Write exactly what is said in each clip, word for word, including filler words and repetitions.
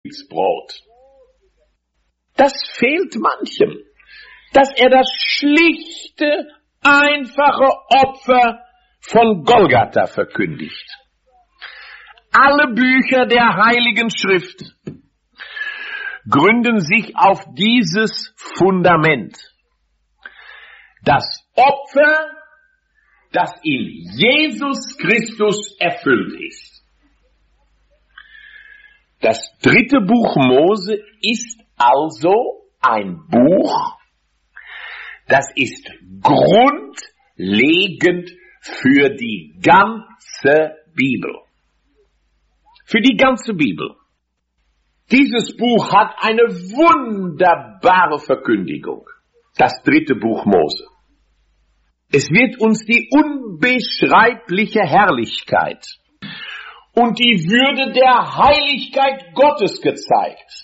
Brot. Das fehlt manchem, dass er das schlichte, einfache Opfer von Golgatha verkündigt. Alle Bücher der Heiligen Schrift gründen sich auf dieses Fundament. Das Opfer, das in Jesus Christus erfüllt ist. Das dritte Buch Mose ist also ein Buch, das ist grundlegend für die ganze Bibel. Für die ganze Bibel. Dieses Buch hat eine wunderbare Verkündigung. Das dritte Buch Mose. Es wird uns die unbeschreibliche Herrlichkeit und die Würde der Heiligkeit Gottes gezeigt.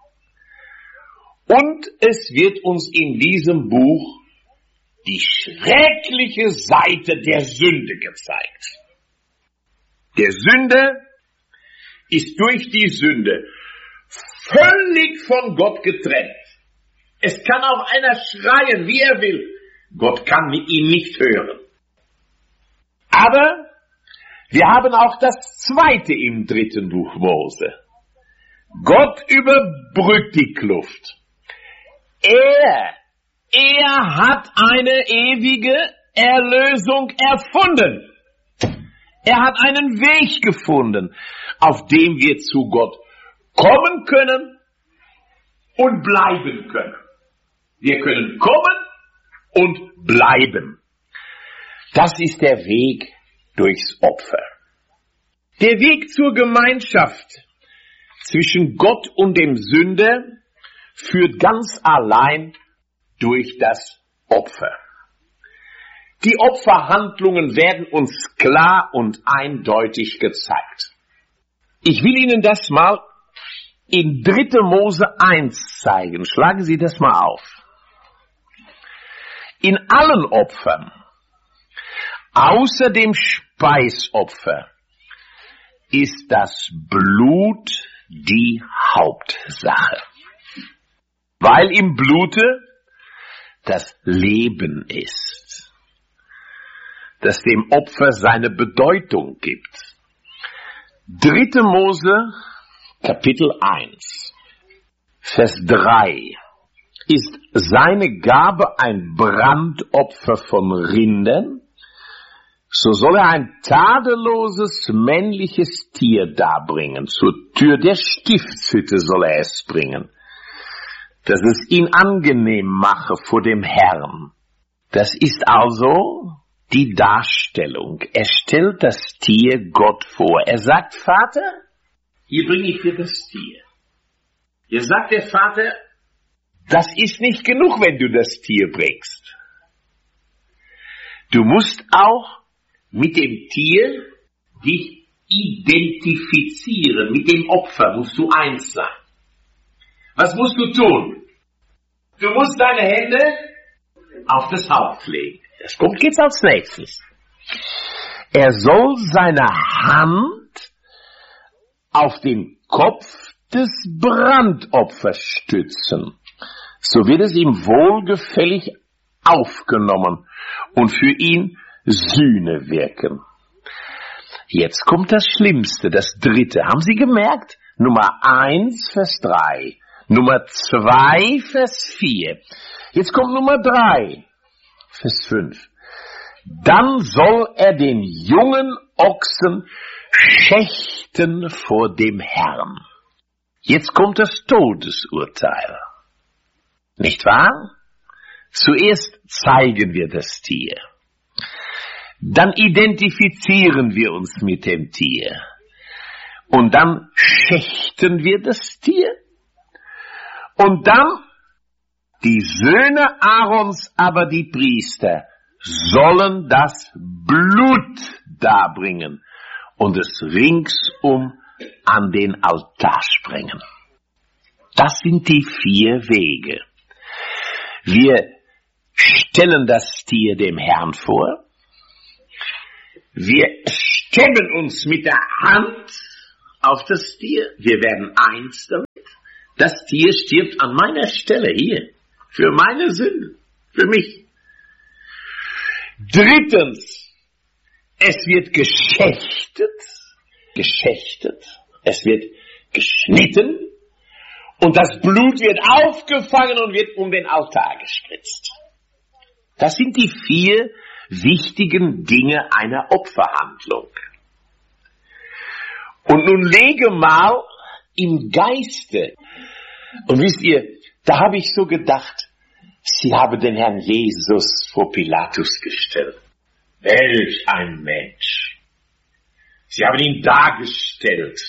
Und es wird uns in diesem Buch die schreckliche Seite der Sünde gezeigt. Der Sünder ist durch die Sünde völlig von Gott getrennt. Es kann auch einer schreien, wie er will. Gott kann ihn nicht hören. Aber wir haben auch das zweite im dritten Buch Mose. Gott überbrückt die Kluft. Er, er hat eine ewige Erlösung erfunden. Er hat einen Weg gefunden, auf dem wir zu Gott kommen können und bleiben können. Wir können kommen und bleiben. Das ist der Weg durchs Opfer. Der Weg zur Gemeinschaft zwischen Gott und dem Sünder führt ganz allein durch das Opfer. Die Opferhandlungen werden uns klar und eindeutig gezeigt. Ich will Ihnen das mal in dritte Mose eins zeigen. Schlagen Sie das mal auf. In allen Opfern, außer dem Speisopfer, ist das Blut die Hauptsache. Weil im Blute das Leben ist, das dem Opfer seine Bedeutung gibt. dritte Mose, Kapitel eins, Vers drei. Ist seine Gabe ein Brandopfer von Rindern, so soll er ein tadelloses männliches Tier darbringen. Zur Tür der Stiftshütte soll er es bringen, dass es ihn angenehm mache vor dem Herrn. Das ist also die Darstellung. Er stellt das Tier Gott vor. Er sagt, Vater, hier bringe ich dir das Tier. Hier sagt der Vater, das ist nicht genug, wenn du das Tier bringst. Du musst auch mit dem Tier dich identifizieren. Mit dem Opfer musst du eins sein. Was musst du tun? Du musst deine Hände auf das Haupt legen. Das kommt jetzt als nächstes. Er soll seine Hand auf den Kopf des Brandopfers stützen. So wird es ihm wohlgefällig aufgenommen und für ihn Sühne wirken. Jetzt kommt das Schlimmste, das Dritte. Haben Sie gemerkt? Nummer eins, Vers drei. Nummer zwei, Vers vier. Jetzt kommt Nummer drei, Vers fünf. Dann soll er den jungen Ochsen schächten vor dem Herrn. Jetzt kommt das Todesurteil. Nicht wahr? Zuerst zeigen wir das Tier. Dann identifizieren wir uns mit dem Tier. Und dann schächten wir das Tier. Und dann die Söhne Aarons, aber die Priester, sollen das Blut darbringen und es ringsum an den Altar sprengen. Das sind die vier Wege. Wir stellen das Tier dem Herrn vor. Wir stemmen uns mit der Hand auf das Tier. Wir werden eins damit. Das Tier stirbt an meiner Stelle hier. Für meine Sünde. Für mich. Drittens. Es wird geschächtet. Geschächtet. Es wird geschnitten. Und das Blut wird aufgefangen und wird um den Altar gespritzt. Das sind die vier wichtigen Dinge einer Opferhandlung. Und nun lege mal im Geiste, und wisst ihr, da habe ich so gedacht, sie haben den Herrn Jesus vor Pilatus gestellt. Welch ein Mensch. Sie haben ihn dargestellt.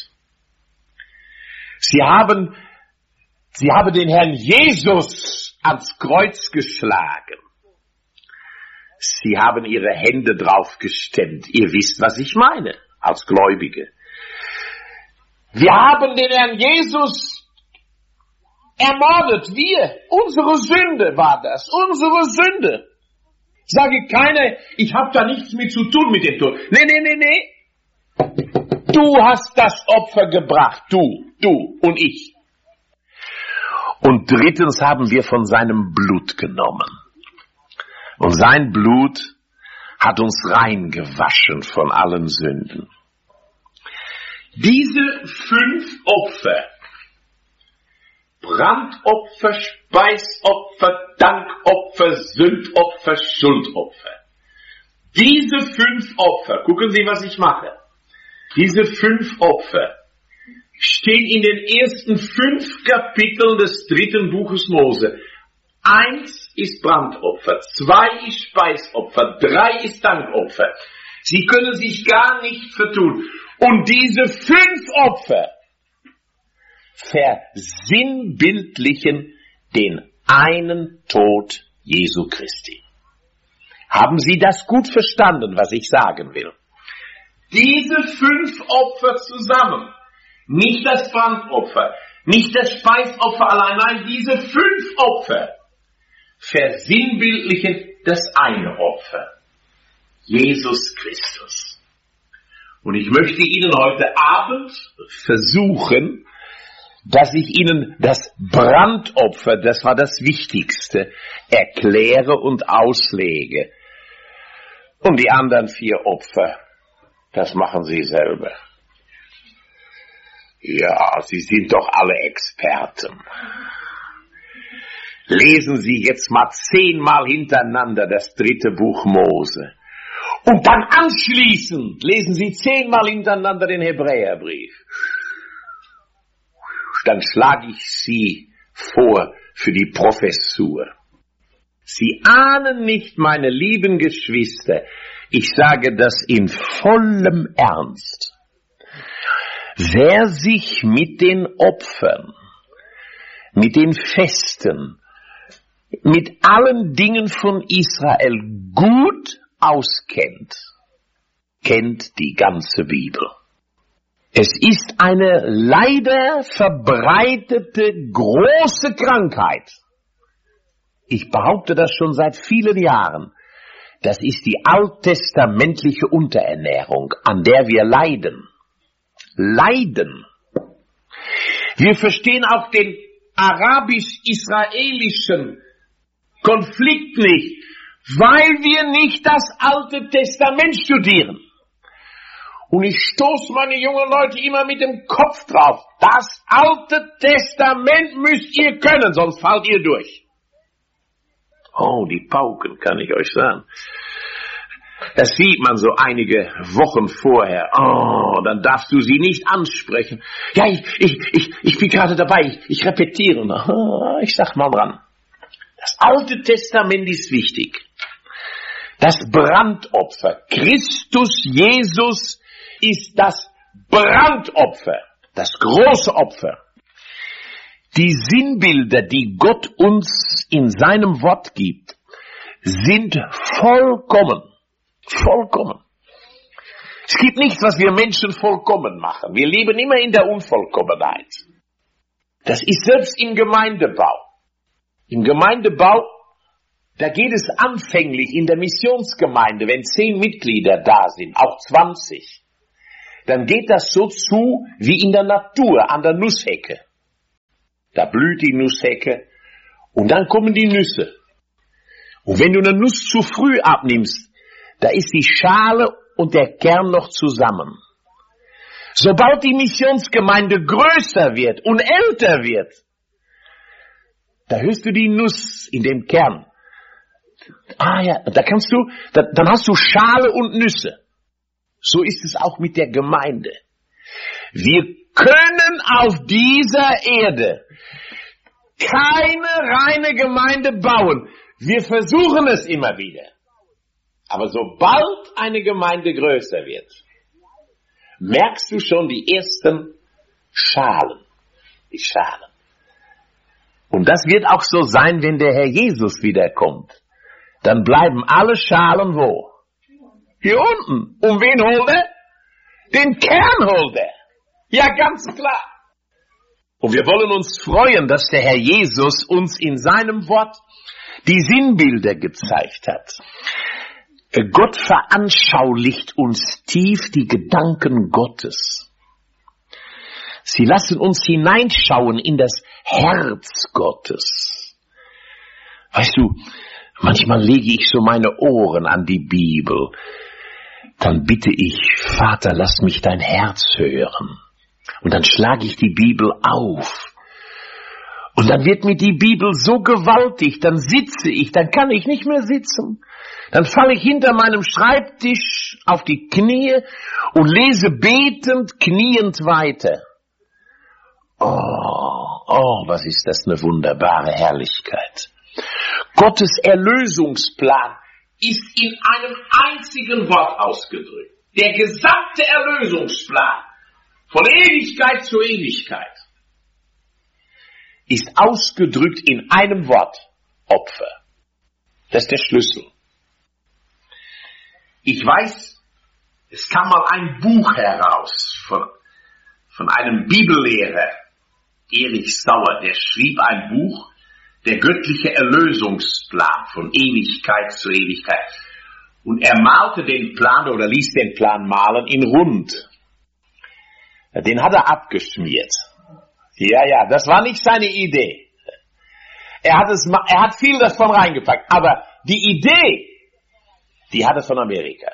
Sie haben, sie haben den Herrn Jesus ans Kreuz geschlagen. Sie haben ihre Hände drauf gestemmt. Ihr wisst, was ich meine, als Gläubige. Wir haben den Herrn Jesus ermordet. Wir. Unsere Sünde war das. Unsere Sünde. Sage keiner, ich habe da nichts mit zu tun mit dem Tod. Nee, nee, nee, nee. Du hast das Opfer gebracht. Du, du und ich. Und drittens haben wir von seinem Blut genommen. Und sein Blut hat uns reingewaschen von allen Sünden. Diese fünf Opfer, Brandopfer, Speisopfer, Dankopfer, Sündopfer, Schuldopfer. Diese fünf Opfer, gucken Sie, was ich mache. Diese fünf Opfer stehen in den ersten fünf Kapiteln des dritten Buches Mose. Eins ist Brandopfer, zwei ist Speisopfer, drei ist Dankopfer. Sie können sich gar nicht vertun. Und diese fünf Opfer versinnbildlichen den einen Tod Jesu Christi. Haben Sie das gut verstanden, was ich sagen will? Diese fünf Opfer zusammen, nicht das Brandopfer, nicht das Speisopfer allein, nein, diese fünf Opfer versinnbildlichen das eine Opfer, Jesus Christus. Und ich möchte Ihnen heute Abend versuchen, dass ich Ihnen das Brandopfer, das war das Wichtigste, erkläre und auslege. Und die anderen vier Opfer, das machen Sie selber. Ja, Sie sind doch alle Experten. Lesen Sie jetzt mal zehnmal hintereinander das dritte Buch Mose. Und dann anschließend lesen Sie zehnmal hintereinander den Hebräerbrief. Dann schlage ich Sie vor für die Professur. Sie ahnen nicht, meine lieben Geschwister, ich sage das in vollem Ernst. Wer sich mit den Opfern, mit den Festen, mit allen Dingen von Israel gut auskennt, kennt die ganze Bibel. Es ist eine leider verbreitete große Krankheit. Ich behaupte das schon seit vielen Jahren. Das ist die alttestamentliche Unterernährung, an der wir leiden. Leiden. Wir verstehen auch den arabisch-israelischen Konflikt nicht, weil wir nicht das Alte Testament studieren. Und ich stoße meine jungen Leute immer mit dem Kopf drauf. Das Alte Testament müsst ihr können, sonst fallt ihr durch. Oh, die Pauken, kann ich euch sagen. Das sieht man so einige Wochen vorher. Oh, dann darfst du sie nicht ansprechen. Ja, ich, ich, ich, ich bin gerade dabei, ich, ich repetiere noch. Oh, ich sag mal dran. Das Alte Testament ist wichtig. Das Brandopfer. Christus Jesus ist das Brandopfer. Das große Opfer. Die Sinnbilder, die Gott uns in seinem Wort gibt, sind vollkommen. Vollkommen. Es gibt nichts, was wir Menschen vollkommen machen. Wir leben immer in der Unvollkommenheit. Das ist selbst im Gemeindebau. Im Gemeindebau, da geht es anfänglich in der Missionsgemeinde, wenn zehn Mitglieder da sind, auch zwanzig, dann geht das so zu wie in der Natur, an der Nusshecke. Da blüht die Nusshecke und dann kommen die Nüsse. Und wenn du eine Nuss zu früh abnimmst, da ist die Schale und der Kern noch zusammen. Sobald die Missionsgemeinde größer wird und älter wird, da hörst du die Nuss in dem Kern. Ah ja, da kannst du, da, dann hast du Schale und Nüsse. So ist es auch mit der Gemeinde. Wir können auf dieser Erde keine reine Gemeinde bauen. Wir versuchen es immer wieder. Aber sobald eine Gemeinde größer wird, merkst du schon die ersten Schalen. Die Schalen. Und das wird auch so sein, wenn der Herr Jesus wiederkommt. Dann bleiben alle Schalen wo? Hier unten. Und wen holt er? Den Kern holt er. Ja, ganz klar. Und wir wollen uns freuen, dass der Herr Jesus uns in seinem Wort die Sinnbilder gezeigt hat. Gott veranschaulicht uns tief die Gedanken Gottes. Sie lassen uns hineinschauen in das Herz Gottes. Weißt du, manchmal lege ich so meine Ohren an die Bibel. Dann bitte ich, Vater, lass mich dein Herz hören. Und dann schlage ich die Bibel auf. Und dann wird mir die Bibel so gewaltig, dann sitze ich, dann kann ich nicht mehr sitzen. Dann falle ich hinter meinem Schreibtisch auf die Knie und lese betend, kniend weiter. Oh, oh, was ist das eine wunderbare Herrlichkeit. Gottes Erlösungsplan ist in einem einzigen Wort ausgedrückt. Der gesamte Erlösungsplan von Ewigkeit zu Ewigkeit ist ausgedrückt in einem Wort: Opfer. Das ist der Schlüssel. Ich weiß, es kam mal ein Buch heraus von, von einem Bibellehrer, Erich Sauer, der schrieb ein Buch, der göttliche Erlösungsplan von Ewigkeit zu Ewigkeit. Und er malte den Plan oder ließ den Plan malen in rund. Den hat er abgeschmiert. Ja, ja, das war nicht seine Idee. Er hat es, er hat viel davon reingepackt, aber die Idee, die hat er von Amerika.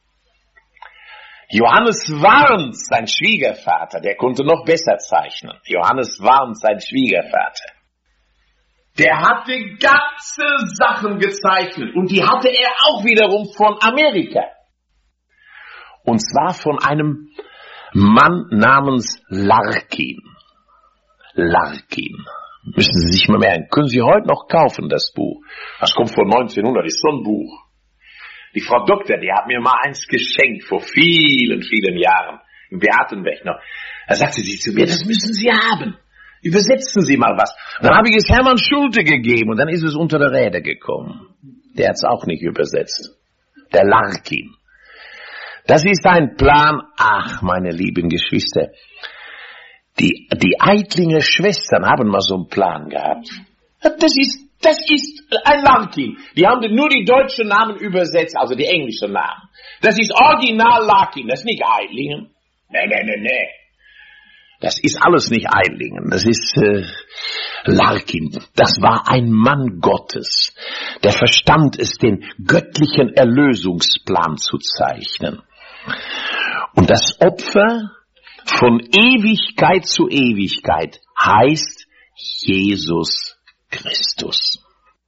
Johannes Warns, sein Schwiegervater, der konnte noch besser zeichnen. Johannes Warns, sein Schwiegervater. Der hatte ganze Sachen gezeichnet und die hatte er auch wiederum von Amerika. Und zwar von einem Mann namens Larkin. Larkin. Müssen Sie sich mal merken. Können Sie heute noch kaufen, das Buch. Das kommt von neunzehnhundert, ist so ein Buch. Die Frau Doktor, die hat mir mal eins geschenkt vor vielen, vielen Jahren. Im Beatenberg noch. Da sagte sie zu mir, das müssen Sie haben. Übersetzen Sie mal was. Und dann habe ich es Hermann Schulte gegeben und dann ist es unter der Räder gekommen. Der hat es auch nicht übersetzt. Der Larkin. Das ist ein Plan. Ach, meine lieben Geschwister. Die, die Eitlinger Schwestern haben mal so einen Plan gehabt. Das ist, das ist ein Larkin. Die haben nur die deutschen Namen übersetzt, also die englischen Namen. Das ist Original Larkin, das ist nicht Eitlingen. Nee, nee, nee, nee. Das ist alles nicht Eitlingen, das ist äh, Larkin. Das war ein Mann Gottes, der verstand es, den göttlichen Erlösungsplan zu zeichnen. Und das Opfer von Ewigkeit zu Ewigkeit heißt Jesus Christus.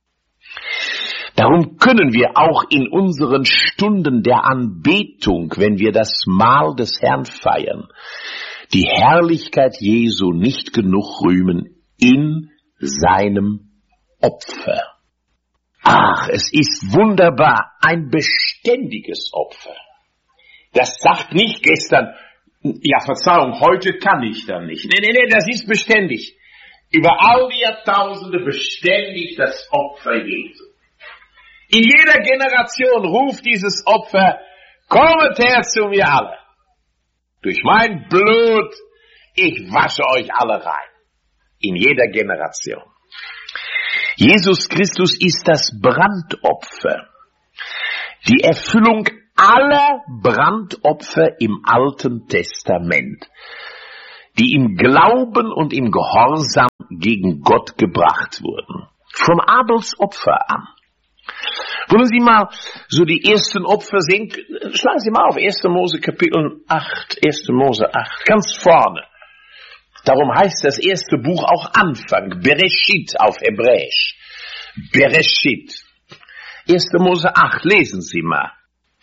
Darum können wir auch in unseren Stunden der Anbetung, wenn wir das Mahl des Herrn feiern, die Herrlichkeit Jesu nicht genug rühmen in seinem Opfer. Ach, es ist wunderbar, ein beständiges Opfer. Das sagt nicht gestern, ja Verzeihung, heute kann ich dann nicht. Nee, nee, nee, das ist beständig. Über all die Jahrtausende beständig das Opfer Jesu. In jeder Generation ruft dieses Opfer, kommet her zu mir alle. Durch mein Blut, ich wasche euch alle rein. In jeder Generation. Jesus Christus ist das Brandopfer. Die Erfüllung aller Brandopfer im Alten Testament, die im Glauben und im Gehorsam gegen Gott gebracht wurden. Von Abels Opfer an. Wollen Sie mal so die ersten Opfer sehen? Schlagen Sie mal auf erster Mose Kapitel acht, erster Mose acht, ganz vorne. Darum heißt das erste Buch auch Anfang, Bereshit auf Hebräisch. Bereshit. erster Mose acht, lesen Sie mal.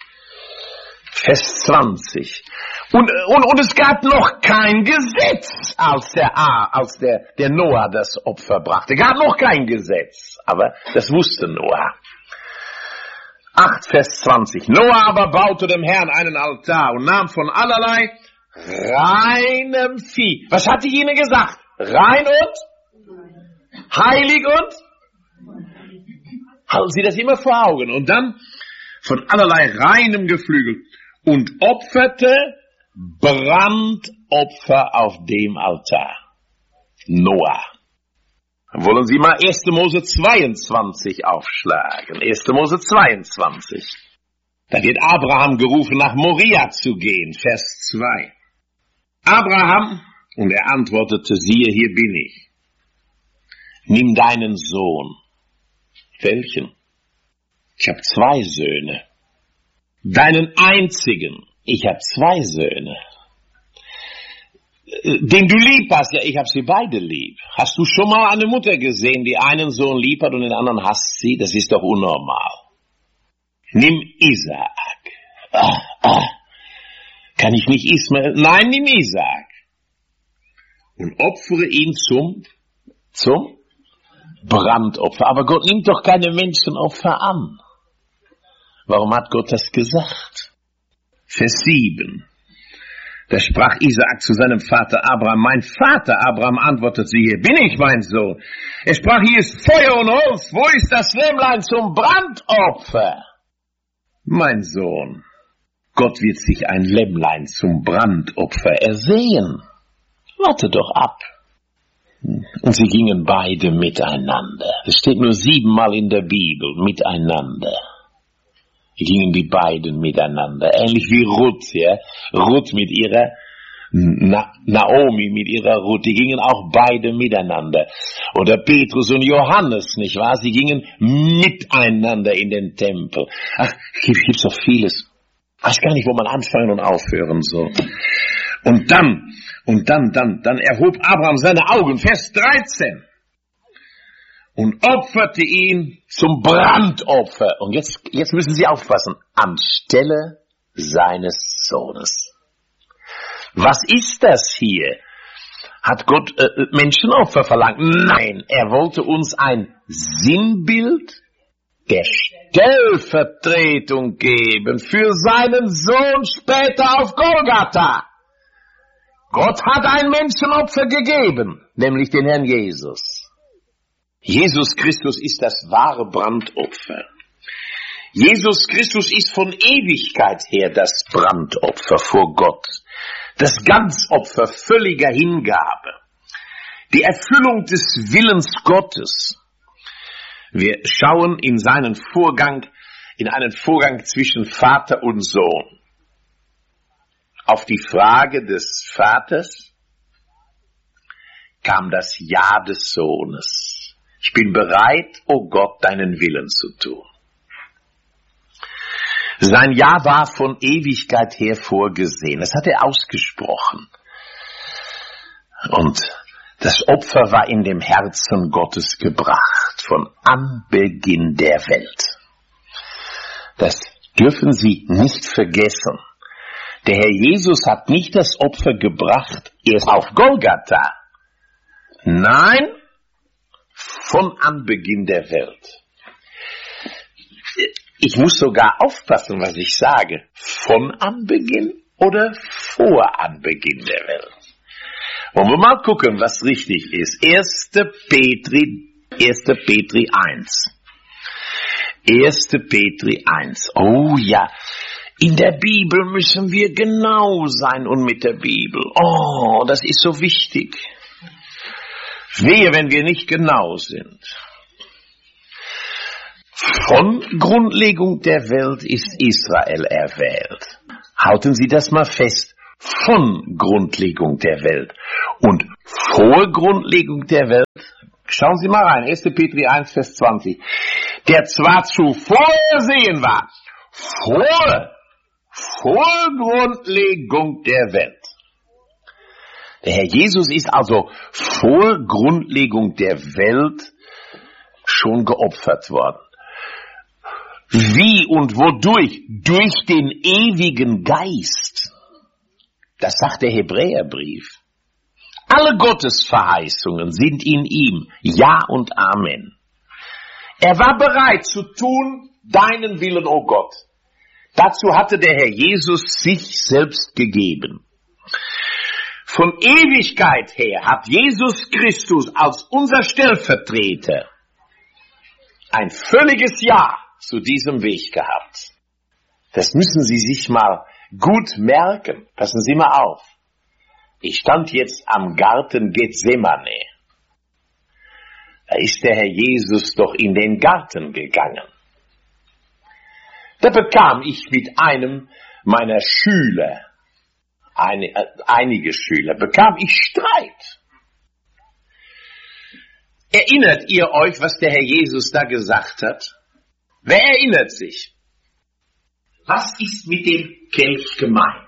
Vers zwanzig. Und, und, und es gab noch kein Gesetz, als der, als der, der Noah das Opfer brachte. Es gab noch kein Gesetz, aber das wusste Noah. acht, Vers zwanzig. Noah aber baute dem Herrn einen Altar und nahm von allerlei reinem Vieh. Was hatte ich Ihnen gesagt? Rein und? Heilig und? Halten Sie das immer vor Augen. Und dann von allerlei reinem Geflügel und opferte Brandopfer auf dem Altar. Noah. Wollen Sie mal erster Mose zweiundzwanzig aufschlagen. erster Mose zweiundzwanzig. Da wird Abraham gerufen, nach Moria zu gehen. Vers zwei. Abraham, und er antwortete, siehe, hier bin ich. Nimm deinen Sohn. Welchen? Ich habe zwei Söhne. Deinen einzigen. Ich habe zwei Söhne. Den du lieb hast, ja, ich habe sie beide lieb. Hast du schon mal eine Mutter gesehen, die einen Sohn lieb hat und den anderen hasst sie? Das ist doch unnormal. Nimm Isaak. Ah, ah. Kann ich nicht Ismael? Nein, nimm Isaak. Und opfere ihn zum, zum Brandopfer. Aber Gott nimmt doch keine Menschenopfer an. Warum hat Gott das gesagt? Vers sieben. Da sprach Isaak zu seinem Vater Abraham, mein Vater Abraham antwortet sie, hier bin ich, mein Sohn. Er sprach, hier ist Feuer und Holz, wo ist das Lämmlein zum Brandopfer? Mein Sohn, Gott wird sich ein Lämmlein zum Brandopfer ersehen. Warte doch ab. Und sie gingen beide miteinander. Es steht nur siebenmal in der Bibel, miteinander. Gingen die beiden miteinander, ähnlich wie Ruth, ja. Ruth mit ihrer, Na, Naomi mit ihrer Ruth, die gingen auch beide miteinander. Oder Petrus und Johannes, nicht wahr? Sie gingen miteinander in den Tempel. Ach, gibt, gibt's doch vieles. Ich weiß gar nicht, wo man anfangen und aufhören soll. Und dann, und dann, dann, dann erhob Abraham seine Augen, Vers dreizehn. Und opferte ihn zum Brandopfer. Und jetzt, jetzt müssen Sie aufpassen. Anstelle seines Sohnes. Was ist das hier? Hat Gott äh, Menschenopfer verlangt? Nein, er wollte uns ein Sinnbild der Stellvertretung geben für seinen Sohn später auf Golgatha. Gott hat ein Menschenopfer gegeben, nämlich den Herrn Jesus. Jesus Christus ist das wahre Brandopfer. Jesus Christus ist von Ewigkeit her das Brandopfer vor Gott. Das Ganzopfer völliger Hingabe. Die Erfüllung des Willens Gottes. Wir schauen in seinen Vorgang, in einen Vorgang zwischen Vater und Sohn. Auf die Frage des Vaters kam das Ja des Sohnes. Ich bin bereit, o oh Gott, deinen Willen zu tun. Sein Ja war von Ewigkeit her vorgesehen. Das hat er ausgesprochen. Und das Opfer war in dem Herzen Gottes gebracht, von Anbeginn der Welt. Das dürfen Sie nicht vergessen. Der Herr Jesus hat nicht das Opfer gebracht erst auf Golgatha. Nein, von Anbeginn der Welt. Ich muss sogar aufpassen, was ich sage. Von Anbeginn oder vor Anbeginn der Welt? Wollen wir mal gucken, was richtig ist. erster Petri, erster Petri eins. erster Petri eins. Oh ja, in der Bibel müssen wir genau sein und mit der Bibel. Oh, das ist so wichtig. Wehe, wenn wir nicht genau sind. Von Grundlegung der Welt ist Israel erwählt. Halten Sie das mal fest. Von Grundlegung der Welt. Und vor Grundlegung der Welt, schauen Sie mal rein, erster Petrus eins, Vers zwanzig, der zwar zuvor ersehen war, vor, vor Grundlegung der Welt. Der Herr Jesus ist also vor Grundlegung der Welt schon geopfert worden. Wie und wodurch? Durch den ewigen Geist. Das sagt der Hebräerbrief. Alle Gottesverheißungen sind in ihm, Ja und Amen. Er war bereit zu tun, deinen Willen, o Gott. Dazu hatte der Herr Jesus sich selbst gegeben. Von Ewigkeit her hat Jesus Christus als unser Stellvertreter ein völliges Ja zu diesem Weg gehabt. Das müssen Sie sich mal gut merken. Passen Sie mal auf. Ich stand jetzt am Garten Gethsemane. Da ist der Herr Jesus doch in den Garten gegangen. Da bekam ich mit einem meiner Schüler, eine, äh, einige Schüler, bekam ich Streit. Erinnert ihr euch, was der Herr Jesus da gesagt hat? Wer erinnert sich? Was ist mit dem Kelch gemeint?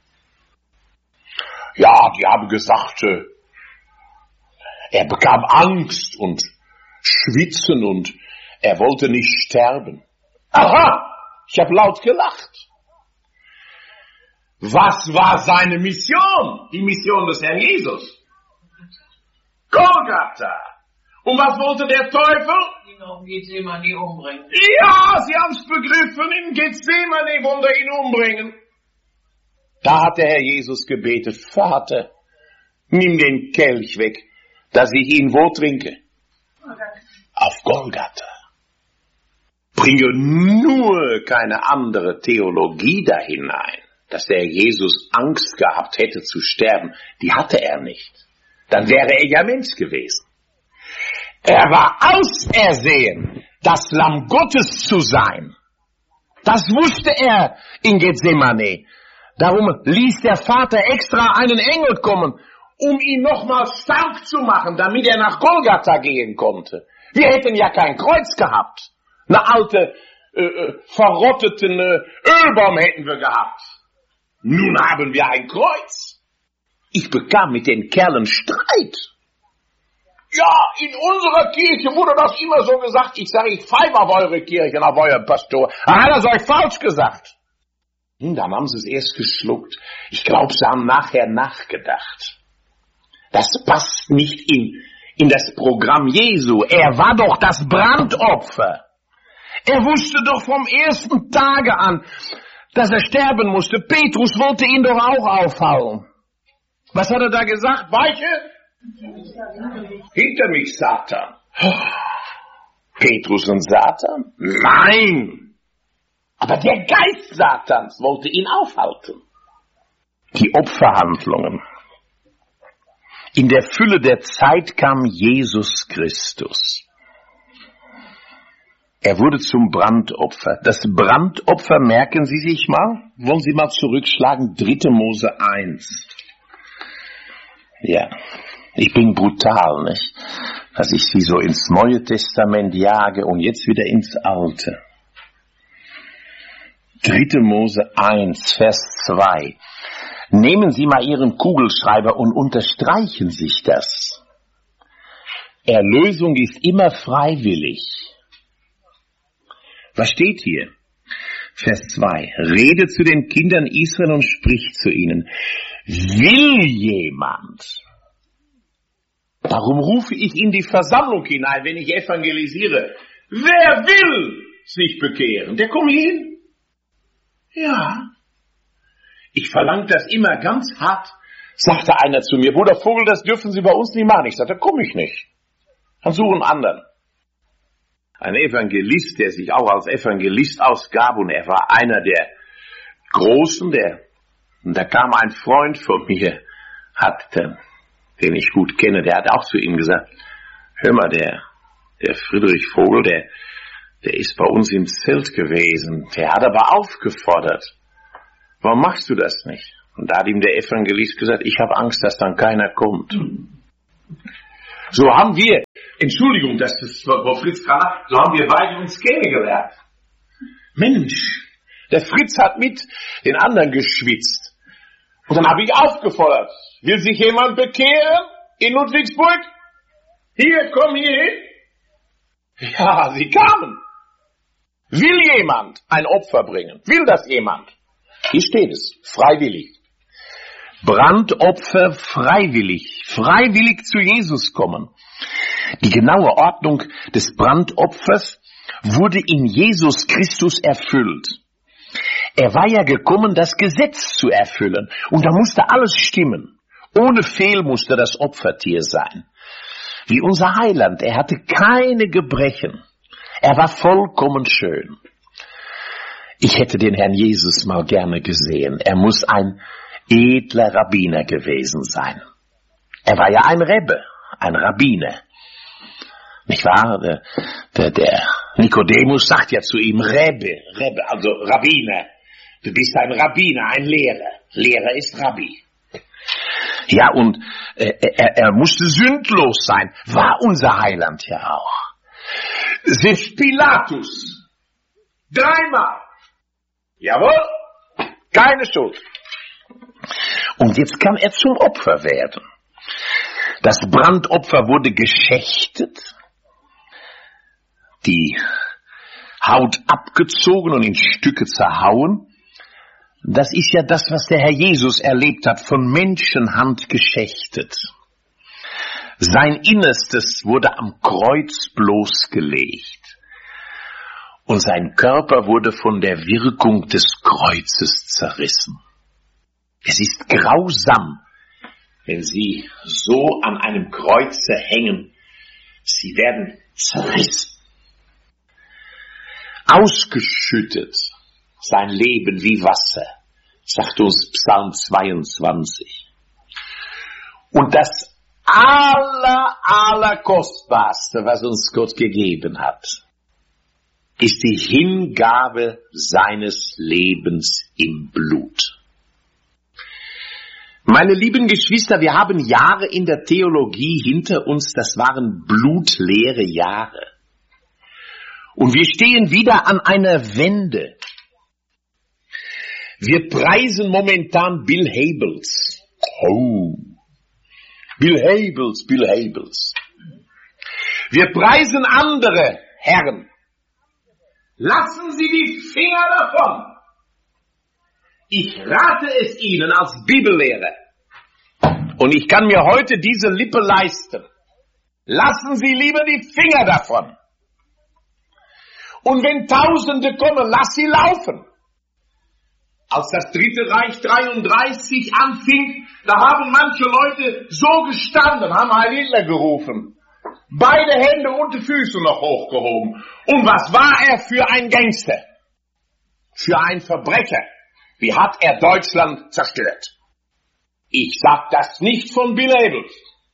Ja, die haben gesagt, äh, er bekam Angst und Schwitzen und er wollte nicht sterben. Aha, ich habe laut gelacht. Was war seine Mission? Die Mission des Herrn Jesus? Golgatha. Und was wollte der Teufel? Ihn auf Gethsemane umbringen. Ja, Sie haben es begriffen, in Gethsemane wollte er ihn umbringen. Da hat der Herr Jesus gebetet, Vater, nimm den Kelch weg, dass ich ihn wo trinke? Auf Golgatha. Bringe nur keine andere Theologie da hinein, dass der Herr Jesus Angst gehabt hätte zu sterben. Die hatte er nicht. Dann wäre er ja Mensch gewesen. Er war ausersehen, das Lamm Gottes zu sein. Das wusste er in Gethsemane. Darum ließ der Vater extra einen Engel kommen, um ihn nochmal stark zu machen, damit er nach Golgatha gehen konnte. Wir hätten ja kein Kreuz gehabt. Eine alte, äh, verrotteten äh, Ölbaum hätten wir gehabt. Nun haben wir ein Kreuz. Ich bekam mit den Kerlen Streit. Ja, in unserer Kirche wurde das immer so gesagt. Ich sage, ich pfeife auf eure Kirche, auf euer Pastor. Er hat das euch falsch gesagt. Hm, dann haben sie es erst geschluckt. Ich glaube, sie haben nachher nachgedacht. Das passt nicht in, in das Programm Jesu. Er war doch das Brandopfer. Er wusste doch vom ersten Tage an, dass er sterben musste. Petrus wollte ihn doch auch aufhauen. Was hat er da gesagt? Weiche? Hinter mich, Satan. Petrus und Satan? Nein! Aber der Geist Satans wollte ihn aufhalten. Die Opferhandlungen. In der Fülle der Zeit kam Jesus Christus. Er wurde zum Brandopfer. Das Brandopfer, merken Sie sich mal, wollen Sie mal zurückschlagen, dritte Mose eins. Ja, ich bin brutal, nicht? Dass ich Sie so ins Neue Testament jage und jetzt wieder ins Alte. dritte Mose eins, Vers zwei. Nehmen Sie mal Ihren Kugelschreiber und unterstreichen sich das. Erlösung ist immer freiwillig. Was steht hier? Vers zwei. Rede zu den Kindern Israel und sprich zu ihnen. Will jemand? Darum rufe ich in die Versammlung hinein, wenn ich evangelisiere. Wer will sich bekehren? Der kommt hier hin. Ja. Ich verlange das immer ganz hart, sagte einer zu mir. Bruder Vogel, das dürfen Sie bei uns nicht machen. Ich sagte, komm ich nicht. Dann suchen anderen. Ein Evangelist, der sich auch als Evangelist ausgab, und er war einer der Großen, der, und da kam ein Freund von mir, hat, den ich gut kenne, der hat auch zu ihm gesagt, hör mal, der, der Friedrich Vogel, der, der ist bei uns im Zelt gewesen, der hat aber aufgefordert, warum machst du das nicht? Und da hat ihm der Evangelist gesagt, ich habe Angst, dass dann keiner kommt. So haben wir, Entschuldigung, das ist Frau Fritz Kranach, so haben wir beide uns kennengelernt. Mensch, der Fritz hat mit den anderen geschwitzt. Und dann habe ich aufgefordert, will sich jemand bekehren in Ludwigsburg? Hier, komm hier hin. Ja, sie kamen. Will jemand ein Opfer bringen? Will das jemand? Hier steht es, freiwillig. Brandopfer freiwillig, freiwillig zu Jesus kommen. Die genaue Ordnung des Brandopfers wurde in Jesus Christus erfüllt. Er war ja gekommen, das Gesetz zu erfüllen. Und da musste alles stimmen. Ohne Fehl musste das Opfertier sein. Wie unser Heiland, er hatte keine Gebrechen. Er war vollkommen schön. Ich hätte den Herrn Jesus mal gerne gesehen. Er muss ein edler Rabbiner gewesen sein. Er war ja ein Rebbe, ein Rabbiner. Nicht wahr? Der, der, der Nikodemus sagt ja zu ihm, Rebbe, Rebbe, also Rabbiner. Du bist ein Rabbiner, ein Lehrer. Lehrer ist Rabbi. Ja, und äh, er, er musste sündlos sein. War unser Heiland ja auch. Selbst Pilatus. Dreimal. Jawohl. Keine Schuld. Und jetzt kann er zum Opfer werden. Das Brandopfer wurde geschächtet, die Haut abgezogen und in Stücke zerhauen. Das ist ja das, was der Herr Jesus erlebt hat, von Menschenhand geschächtet. Sein Innerstes wurde am Kreuz bloßgelegt. Und sein Körper wurde von der Wirkung des Kreuzes zerrissen. Es ist grausam, wenn Sie so an einem Kreuze hängen. Sie werden zerrissen. Ausgeschüttet sein Leben wie Wasser, sagt uns Psalm zweiundzwanzig. Und das aller, aller Kostbarste, was uns Gott gegeben hat, ist die Hingabe seines Lebens im Blut. Meine lieben Geschwister, wir haben Jahre in der Theologie hinter uns, das waren blutleere Jahre. Und wir stehen wieder an einer Wende. Wir preisen momentan Bill Hybels. Oh, Bill Hybels, Bill Hybels. Wir preisen andere Herren. Lassen Sie die Finger davon. Ich rate es Ihnen als Bibellehrer. Und ich kann mir heute diese Lippe leisten. Lassen Sie lieber die Finger davon. Und wenn Tausende kommen, lass sie laufen. Als das Dritte Reich dreiunddreißig anfing, da haben manche Leute so gestanden, haben Heil Hitler gerufen. Beide Hände und die Füße noch hochgehoben. Und was war er für ein Gangster? Für ein Verbrecher? Wie hat er Deutschland zerstört? Ich sag das nicht von Bill Hybels.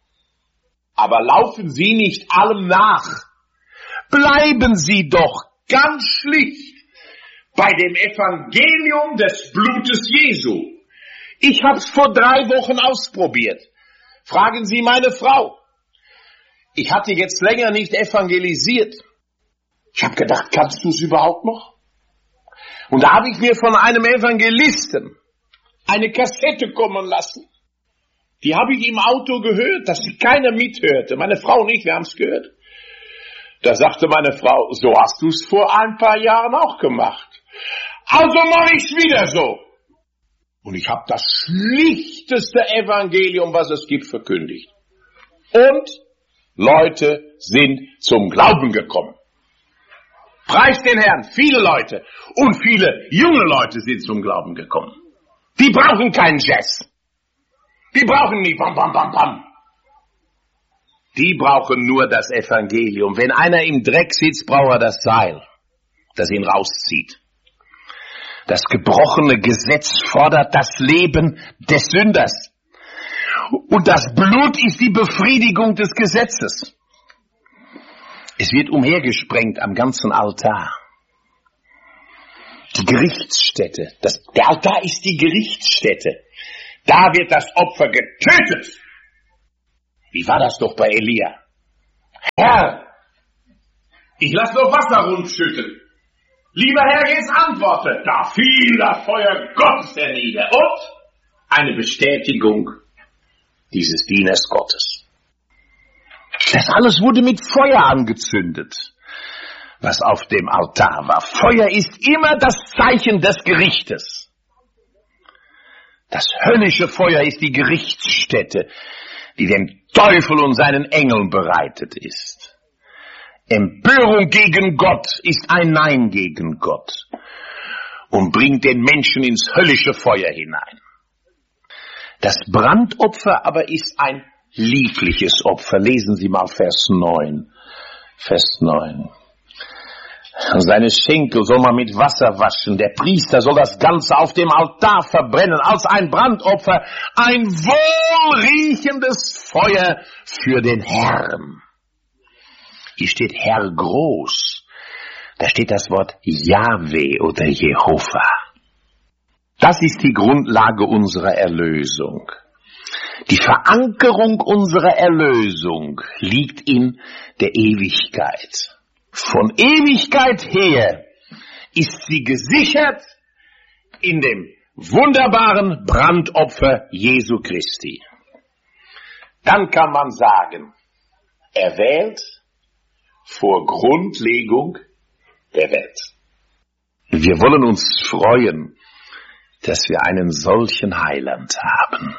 Aber laufen Sie nicht allem nach. Bleiben Sie doch ganz schlicht bei dem Evangelium des Blutes Jesu. Ich hab's vor drei Wochen ausprobiert. Fragen Sie meine Frau. Ich hatte jetzt länger nicht evangelisiert. Ich habe gedacht, kannst du es überhaupt noch? Und da habe ich mir von einem Evangelisten eine Kassette kommen lassen. Die habe ich im Auto gehört, dass keiner mithörte. Meine Frau und ich, wir haben es gehört. Da sagte meine Frau, so hast du es vor ein paar Jahren auch gemacht. Also mache ich es wieder so. Und ich habe das schlichteste Evangelium, was es gibt, verkündigt. Und Leute sind zum Glauben gekommen. Preis den Herrn, viele Leute und viele junge Leute sind zum Glauben gekommen. Die brauchen keinen Jazz. Die brauchen nicht bam, bam, bam, bam. Die brauchen nur das Evangelium. Wenn einer im Dreck sitzt, braucht er das Seil, das ihn rauszieht. Das gebrochene Gesetz fordert das Leben des Sünders. Und das Blut ist die Befriedigung des Gesetzes. Es wird umhergesprengt am ganzen Altar. Die Gerichtsstätte. Das, der Altar ist die Gerichtsstätte. Da wird das Opfer getötet. Wie war das doch bei Elia? Herr, ich lass noch Wasser rundschütten. Lieber Herr, jetzt antworte. Da fiel das Feuer Gottes hernieder. Und eine Bestätigung dieses Dieners Gottes. Das alles wurde mit Feuer angezündet, was auf dem Altar war. Feuer ist immer das Zeichen des Gerichtes. Das höllische Feuer ist die Gerichtsstätte, die dem Teufel und seinen Engeln bereitet ist. Empörung gegen Gott ist ein Nein gegen Gott und bringt den Menschen ins höllische Feuer hinein. Das Brandopfer aber ist ein liebliches Opfer. Lesen Sie mal Vers neun. Vers neun. Seine Schenkel soll man mit Wasser waschen. Der Priester soll das Ganze auf dem Altar verbrennen als ein Brandopfer, ein wohlriechendes Feuer für den Herrn. Hier steht Herr groß. Da steht das Wort Jahwe oder Jehova. Das ist die Grundlage unserer Erlösung. Die Verankerung unserer Erlösung liegt in der Ewigkeit. Von Ewigkeit her ist sie gesichert in dem wunderbaren Brandopfer Jesu Christi. Dann kann man sagen, erwählt vor Grundlegung der Welt. Wir wollen uns freuen, dass wir einen solchen Heiland haben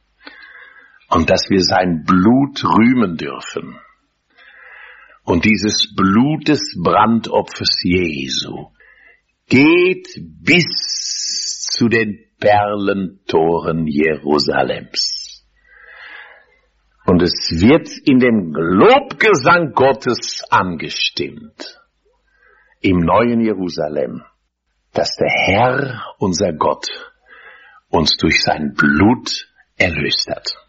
und dass wir sein Blut rühmen dürfen. Und dieses Blut des Brandopfers Jesu geht bis zu den Perlentoren Jerusalems. Und es wird in dem Lobgesang Gottes angestimmt, im neuen Jerusalem, dass der Herr, unser Gott, uns durch sein Blut erlöst hat.